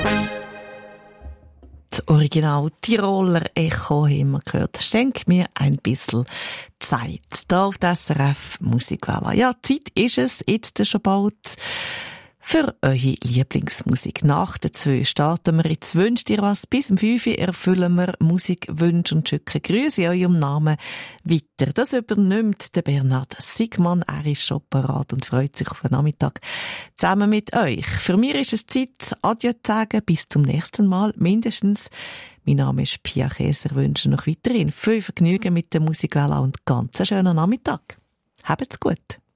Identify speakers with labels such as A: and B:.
A: Das Original Tiroler Echo haben wir gehört. Schenk mir ein bisschen Zeit. Da auf der SRF Musikwelle. Ja, Zeit ist es jetzt schon bald für eure Lieblingsmusik. Nach der 2 starten wir jetzt. Wünscht ihr was? Bis um 5 Uhr erfüllen wir Musikwünsche und schicken Grüße in eurem Namen weiter. Das übernimmt der Bernhard Sigmann. Er ist schon parat und freut sich auf den Nachmittag zusammen mit euch. Für mich ist es Zeit, Adieu zu sagen. Bis zum nächsten Mal, mindestens. Mein Name ist Pia Käser. Ich wünsche noch weiterhin viel Vergnügen mit der Musikwelle und ganz einen schönen Nachmittag. Habt's gut.